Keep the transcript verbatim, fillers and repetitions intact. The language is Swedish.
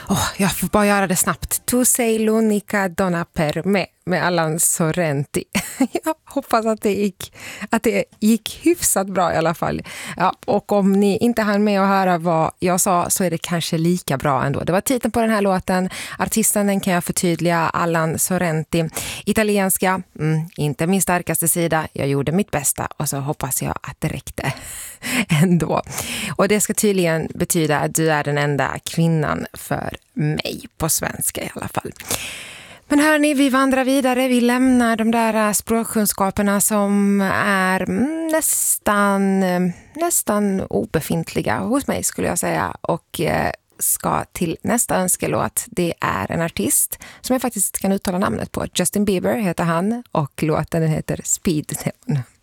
Oh, jag får bara göra det snabbt. Tu sei l'unica donna per me med Allan Sorrenti. Jag hoppas att det gick att det gick hyfsat bra i alla fall. Ja, och om ni inte hann med att höra vad jag sa så är det kanske lika bra ändå. Det var titeln på den här låten. Artisten, den kan jag förtydliga, Allan Sorrenti. Italienska, mm, inte min starkaste sida. Jag gjorde mitt bästa och så hoppas jag att det räckte ändå. Och det ska tydligen betyda att du är den enda kvinnan för mig på svenska i alla fall. Men hörni, vi vandrar vidare. Vi lämnar de där språkkunskaperna som är nästan, nästan obefintliga hos mig skulle jag säga. Och ska till nästa önskelåt. Det är en artist som jag faktiskt kan uttala namnet på. Justin Bieber heter han och låten heter Speed Zone.